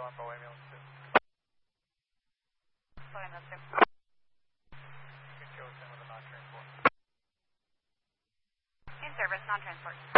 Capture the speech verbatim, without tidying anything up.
on Bravo ambulance two. Fine, that's it. You can go in with a non-transport. In service, non-transport.